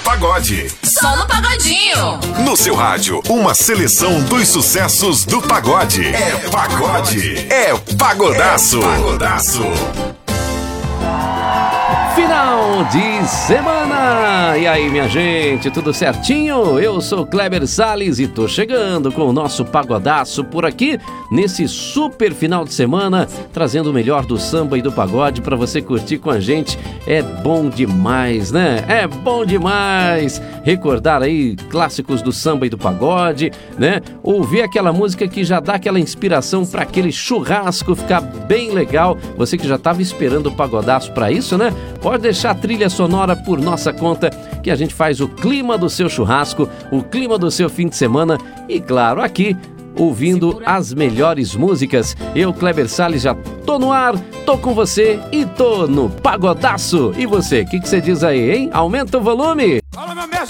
Pagode. Só no Pagodinho. No seu rádio, uma seleção dos sucessos do pagode. É pagode. É pagodaço. É pagodaço. Final de semana! E aí, minha gente, tudo certinho? Eu sou Kleber Salles e tô chegando com o nosso pagodaço por aqui, nesse super final de semana, trazendo o melhor do samba e do pagode pra você curtir com a gente. É bom demais, né? É bom demais recordar aí clássicos do samba e do pagode, né? Ouvir aquela música que já dá aquela inspiração pra aquele churrasco ficar bem legal. Você que já tava esperando o pagodaço pra isso, né? Pode deixar a trilha sonora por nossa conta, que a gente faz o clima do seu churrasco, o clima do seu fim de semana e, claro, aqui, ouvindo as melhores músicas. Eu, Kleber Salles, já tô no ar, tô com você e tô no pagodaço. E você, o que você diz aí, hein? Aumenta o volume! Fala, meu mestre